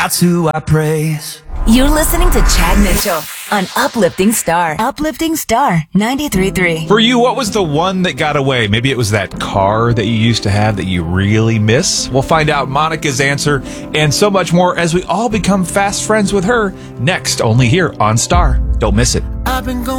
That's who I praise. You're listening to Chad Mitchell on Uplifting Star. Uplifting Star 93.3. For you, what was the one that got away? Maybe it was that car that you used to have that you really miss. We'll find out Monica's answer and so much more as we all become fast friends with her next, only here on Star. Don't miss it. I've been going